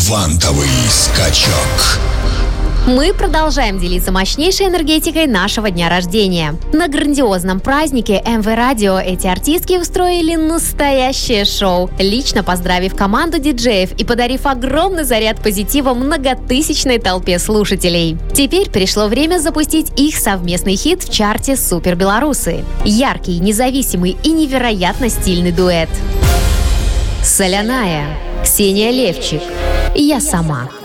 Квантовый скачок. Мы продолжаем делиться мощнейшей энергетикой нашего дня рождения. На грандиозном празднике МВ Радио эти артистки устроили настоящее шоу, лично поздравив команду диджеев и подарив огромный заряд позитива многотысячной толпе слушателей. Теперь пришло время запустить их совместный хит в чарте «Супер Белорусы». Яркий, независимый и невероятно стильный дуэт. «Соляная», Ксения Левчик, «Я сама».